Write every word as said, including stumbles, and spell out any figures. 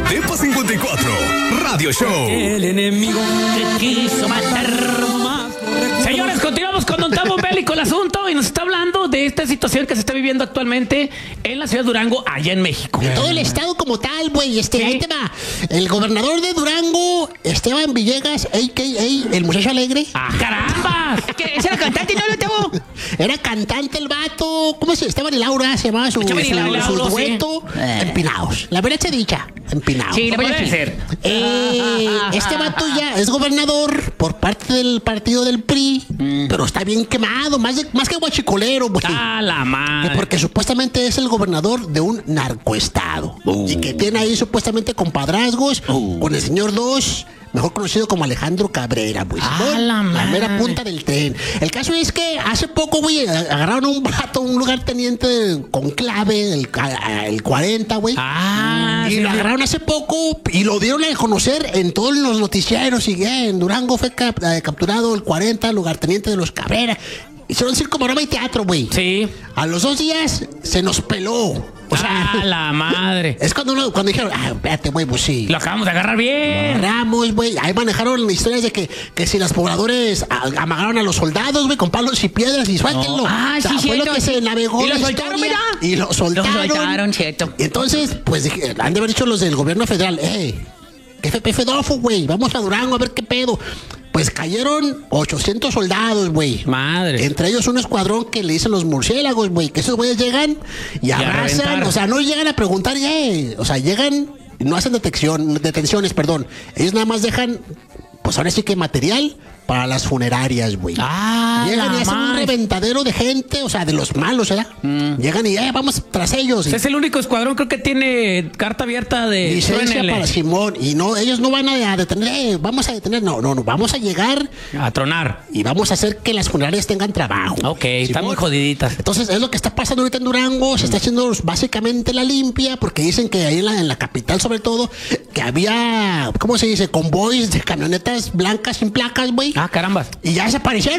Depa cincuenta y cuatro, Radio Show. El enemigo que quiso matar. Señores, continuamos con Don Tabo Bélico el asunto y nos está hablando de esta situación que se está viviendo actualmente en la ciudad de Durango, allá en México. De todo el estado como tal, güey. Este, Sí. ahí te va. El gobernador de Durango, Esteban Villegas, a k a el muchacho alegre. ¡Ah, caramba! ¿Qué? ¿Ese era cantante, no, Tabo? Era cantante el vato. ¿Cómo se Esteban y Laura se llamaba su, Esteban y su- Laura, su sí. dueto? Empinados. La verdad se dicha. Empinados. Sí, la ¿Cómo verdad debe sí. ser? Eh, este vato ya es gobernador por parte del partido del P R I, Mm. pero está bien quemado, más, de- más que guachicolero, güey. ¡Ah, la Que madre! porque supuestamente es el gobernador de un narcoestado. Y que tiene ahí supuestamente compadrazgos con el señor Dos, mejor conocido como Alejandro Cabrera, güey. ¡Ah, Simón, la madre! mera punta del tren. El caso es que hace poco, güey, agarraron a un vato, un lugarteniente con clave, el, ca- el cuarenta, güey. ¡Ah! Y sí, lo sí. agarraron hace poco y lo dieron a conocer en todos los noticieros. Y eh, en Durango fue cap- eh, capturado el cuarenta, lugarteniente de los Cabrera. Hicieron circo, maroma y teatro, güey. Sí. A los dos días se nos peló. O sea, ¡Ah, la madre! es cuando uno, cuando dijeron, ah, espérate, güey, pues sí. Lo acabamos de agarrar bien. Ramos, güey. Ahí manejaron historias de que, que si los pobladores a- amagaron a los soldados, güey, con palos y piedras y suéltenlo. Ah, O sea, sí, fue cierto, lo que sí. se navegó Y lo la soltaron, historia. mira. Y lo soltaron. Lo soltaron, cierto. Y entonces, pues dije, han de haber dicho los del gobierno federal, eh, F P F Dofo, güey, vamos a Durango a ver qué pedo. Pues cayeron ochocientos soldados, güey. Madre. Entre ellos un escuadrón que le dicen los murciélagos, güey, que esos güeyes llegan y a arrasan. reventar. O sea, no llegan a preguntar, eh, o sea, llegan, no hacen detección, detenciones, perdón. Ellos nada más dejan, pues ahora sí que material para las funerarias, güey. ¡Ah, Llegan la y hacen un madre! reventadero de gente, o sea, de los malos, ¿verdad? Llegan y eh, vamos tras ellos. Y Es el único escuadrón, creo que tiene carta abierta de... licencia truénenle. para Simón. Y no, ellos no van a detener, eh, vamos a detener, no, no, no, vamos a llegar A tronar. y vamos a hacer que las funerarias tengan trabajo. Ok, están muy Simón. jodiditas. Entonces es lo que está pasando ahorita en Durango, se está haciendo básicamente la limpia, porque dicen que ahí en la, en la capital sobre todo, que había, ¿cómo se dice? Convoys de camionetas blancas sin placas, güey. Ah, carambas. Y ya desaparecieron.